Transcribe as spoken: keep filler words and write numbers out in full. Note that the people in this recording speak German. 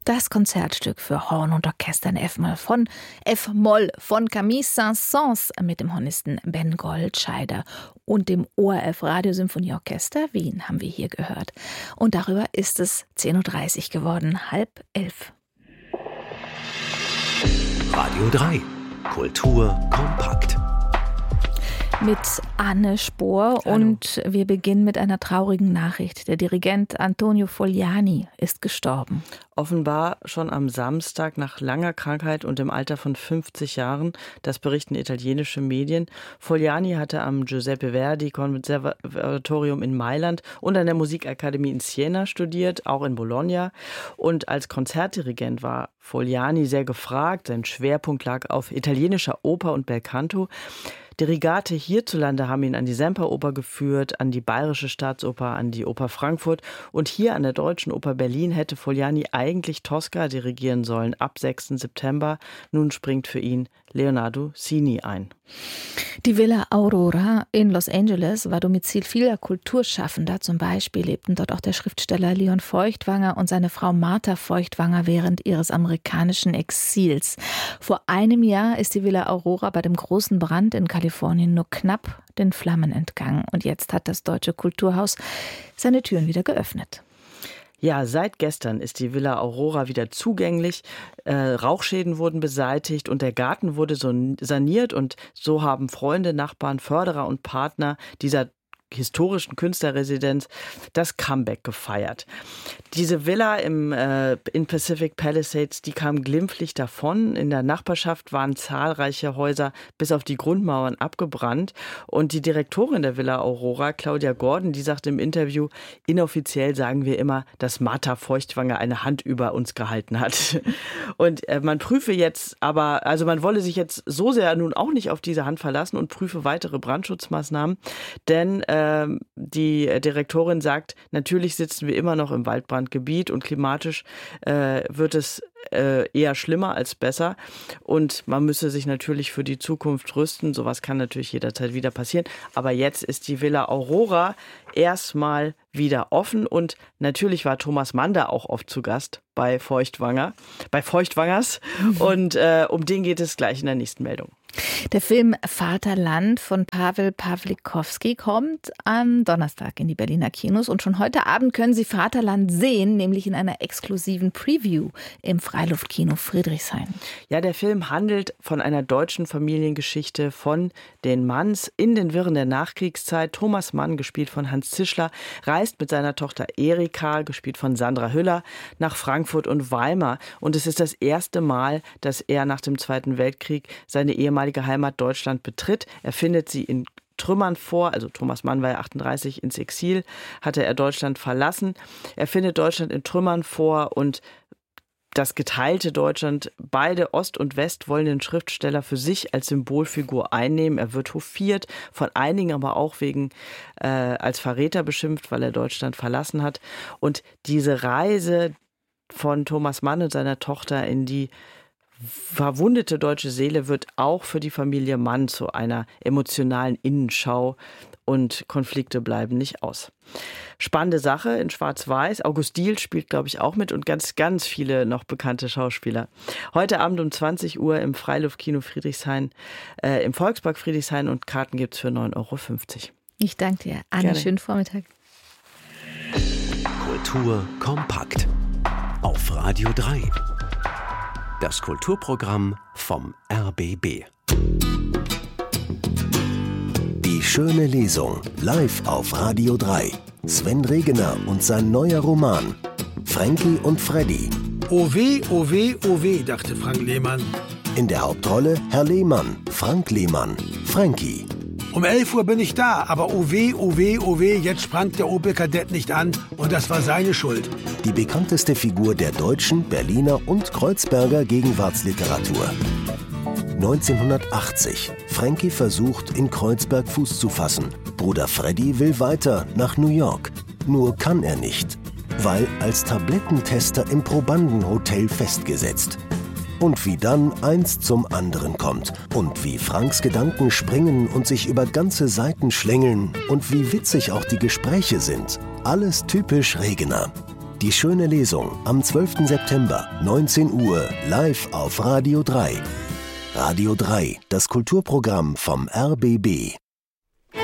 Das Konzertstück für Horn und Orchester in F-Moll von F-Moll von Camille Saint-Saëns mit dem Hornisten Ben Goldscheider und dem O R F Radiosymphonieorchester Wien haben wir hier gehört. Und darüber ist es zehn Uhr dreißig geworden, halb elf. Radio drei. Kultur kompakt. Mit Anne Spohr. Hallo. Und wir beginnen mit einer traurigen Nachricht. Der Dirigent Antonio Fogliani ist gestorben. Offenbar schon am Samstag nach langer Krankheit und im Alter von fünfzig Jahren, das berichten italienische Medien. Fogliani hatte am Giuseppe Verdi Konservatorium in Mailand und an der Musikakademie in Siena studiert, auch in Bologna. Und als Konzertdirigent war Fogliani sehr gefragt. Sein Schwerpunkt lag auf italienischer Oper und Belcanto. Dirigate hierzulande haben ihn an die Semperoper geführt, an die Bayerische Staatsoper, an die Oper Frankfurt. Und hier an der Deutschen Oper Berlin hätte Fogliani eigentlich Tosca dirigieren sollen ab sechsten September. Nun springt für ihn Leonardo Sini ein. Die Villa Aurora in Los Angeles war Domizil vieler Kulturschaffender. Zum Beispiel lebten dort auch der Schriftsteller Leon Feuchtwanger und seine Frau Martha Feuchtwanger während ihres amerikanischen Exils. Vor einem Jahr ist die Villa Aurora bei dem großen Brand in Kalifornien nur knapp den Flammen entgangen. Und jetzt hat das Deutsche Kulturhaus seine Türen wieder geöffnet. Ja, seit gestern ist die Villa Aurora wieder zugänglich. Äh, Rauchschäden wurden beseitigt und der Garten wurde so saniert. Und so haben Freunde, Nachbarn, Förderer und Partner dieser historischen Künstlerresidenz das Comeback gefeiert. Diese Villa im, äh, in Pacific Palisades, die kam glimpflich davon. In der Nachbarschaft waren zahlreiche Häuser bis auf die Grundmauern abgebrannt. Und die Direktorin der Villa Aurora, Claudia Gordon, die sagte im Interview, inoffiziell sagen wir immer, dass Martha Feuchtwanger eine Hand über uns gehalten hat. Und äh, man prüfe jetzt aber, also man wolle sich jetzt so sehr nun auch nicht auf diese Hand verlassen und prüfe weitere Brandschutzmaßnahmen, denn äh, die Direktorin sagt, natürlich sitzen wir immer noch im Waldbrandgebiet und klimatisch äh, wird es äh, eher schlimmer als besser. Und man müsse sich natürlich für die Zukunft rüsten. Sowas kann natürlich jederzeit wieder passieren. Aber jetzt ist die Villa Aurora erstmal wieder offen. Und natürlich war Thomas Mann da auch oft zu Gast bei Feuchtwanger, bei Feuchtwangers. Und äh, um den geht es gleich in der nächsten Meldung. Der Film Vaterland von Paweł Pawlikowski kommt am Donnerstag in die Berliner Kinos und schon heute Abend können Sie Vaterland sehen, nämlich in einer exklusiven Preview im Freiluftkino Friedrichshain. Ja, der Film handelt von einer deutschen Familiengeschichte von den Manns in den Wirren der Nachkriegszeit. Thomas Mann, gespielt von Hans Zischler, reist mit seiner Tochter Erika, gespielt von Sandra Hüller, nach Frankfurt und Weimar. Und es ist das erste Mal, dass er nach dem Zweiten Weltkrieg seine ehemalige Heimat Deutschland betritt. Er findet sie in Trümmern vor, also Thomas Mann war ja achtunddreißig ins Exil, hatte er Deutschland verlassen. Er findet Deutschland in Trümmern vor und das geteilte Deutschland, beide Ost und West wollen den Schriftsteller für sich als Symbolfigur einnehmen. Er wird hofiert, von einigen aber auch wegen äh, als Verräter beschimpft, weil er Deutschland verlassen hat. Und diese Reise von Thomas Mann und seiner Tochter in die verwundete deutsche Seele wird auch für die Familie Mann zu einer emotionalen Innenschau und Konflikte bleiben nicht aus. Spannende Sache in Schwarz-Weiß. August Diehl spielt, glaube ich, auch mit und ganz, ganz viele noch bekannte Schauspieler. Heute Abend um zwanzig Uhr im Freiluftkino Friedrichshain, äh, im Volkspark Friedrichshain und Karten gibt's für neun Euro fünfzig. Ich danke dir. Anne, Gerne. Schönen Vormittag. Kultur kompakt auf Radio drei. Das Kulturprogramm vom R B B. Die schöne Lesung live auf Radio drei. Sven Regener und sein neuer Roman Frankie und Freddy. Oh weh, oh weh, oh weh, dachte Frank Lehmann. In der Hauptrolle Herr Lehmann, Frank Lehmann, Frankie. Um elf Uhr bin ich da, aber oh weh, oh weh, oh weh, jetzt sprang der Opel Kadett nicht an und das war seine Schuld. Die bekannteste Figur der deutschen, Berliner und Kreuzberger Gegenwartsliteratur. neunzehnhundertachtzig. Frankie versucht, in Kreuzberg Fuß zu fassen. Bruder Freddy will weiter nach New York. Nur kann er nicht, weil als Tablettentester im Probandenhotel festgesetzt. Und wie dann eins zum anderen kommt. Und wie Franks Gedanken springen und sich über ganze Seiten schlängeln. Und wie witzig auch die Gespräche sind. Alles typisch Regener. Die schöne Lesung am zwölften September, neunzehn Uhr, live auf Radio drei. Radio drei, das Kulturprogramm vom R B B.